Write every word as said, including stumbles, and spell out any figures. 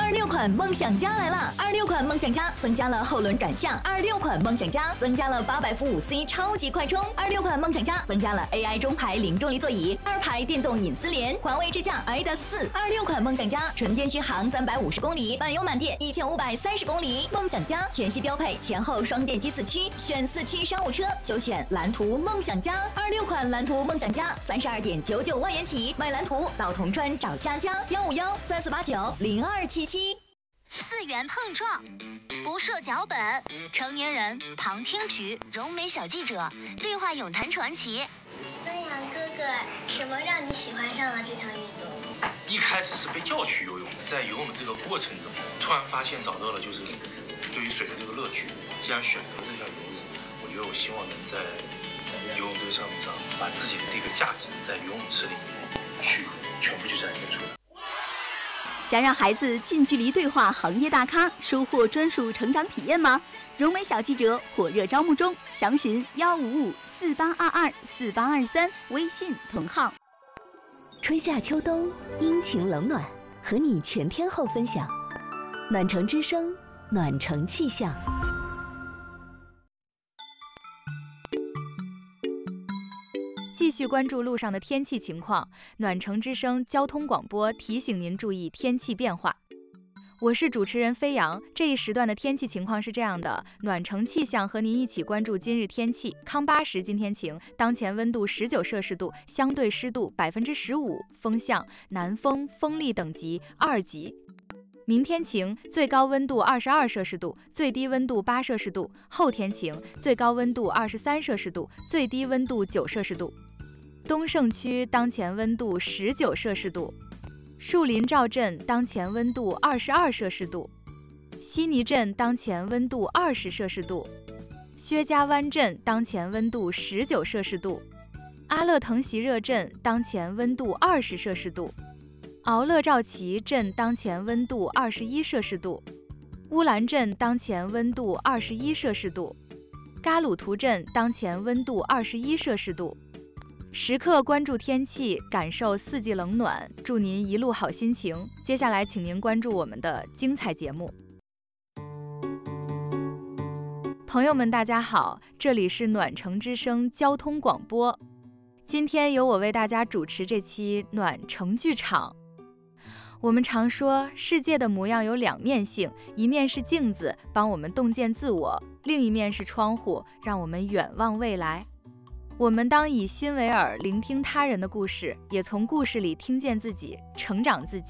二六款梦想家来了！二六款梦想家增加了后轮转向，二六款梦想家增加了八百伏五 C 超级快充，二六款梦想家增加了 A I 中排零重力座椅，二排电动隐私联，环卫支架 I D A 四。二六款梦想家纯电续航三百五十公里，满油满电一千五百三十公里。梦想家全系标配前后双电机四驱，选四驱商务车就选蓝图梦想家。二六款蓝图梦想家三十二点九九万元起，买蓝图到铜川找佳佳幺五幺三四八九零二七七。 四元碰撞，不设脚本，成年人旁听局，柔美小记者，对话咏谈传奇。 孙杨哥哥，什么让你喜欢上了这项运动？ 一开始是被叫去游泳，在游泳这个过程中，突然发现找到了就是对于水的这个乐趣。既然选择了这项游泳，我觉得我希望能在游泳这个项目上，把自己的这个价值在游泳池里面去全部去展现出来。 想让孩子近距离对话行业大咖，收获专属成长体验吗？柔美小记者火热招募中，详询幺五五四八二二四八二三微信同号。 春夏秋冬，阴晴冷暖，和你全天候分享。暖城之声，暖城气象。 继续关注路上的天气情况，暖城之声交通广播提醒您注意天气变化。我是主持人飞扬，这一时段的天气情况是这样的：暖城气象和您一起关注今日天气。康巴什今天晴，当前温度十九摄氏度，相对湿度百分之十五，风向南风，风力等级二级。明天晴，最高温度二十二摄氏度，最低温度八摄氏度。后天晴，最高温度二十三摄氏度，最低温度九摄氏度。东胜区当前温度十九摄氏度，树林赵镇当前温度二十二摄氏度，悉尼镇当前温度二十摄氏度，薛家湾镇当前温度十九摄氏度，阿勒腾席热镇当前温度二十摄氏度，敖勒赵旗镇当前温度二十一摄氏度，乌兰镇当前温度二十一摄氏度，嘎鲁图镇当前温度二十一摄氏度。时刻关注天气，感受四季冷暖，祝您一路好心情。接下来请您关注我们的精彩节目。朋友们大家好，这里是暖城之声交通广播，今天由我为大家主持这期暖城剧场。我们常说世界的模样有两面性，一面是镜子，帮我们洞见自我，另一面是窗户，让我们远望未来。我们当以心为耳，聆听他人的故事，也从故事里听见自己，成长自己。